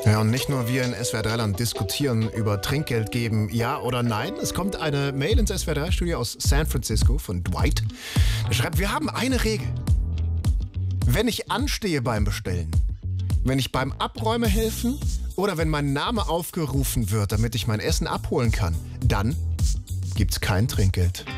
Ja, und nicht nur wir in SWR 3 Land diskutieren über Trinkgeld geben, ja oder nein. Es kommt eine Mail ins SWR 3 Studio aus San Francisco von Dwight. Er schreibt, wir haben eine Regel. Wenn ich anstehe beim Bestellen, wenn ich beim Abräumen helfen oder wenn mein Name aufgerufen wird, damit ich mein Essen abholen kann, dann gibt's kein Trinkgeld.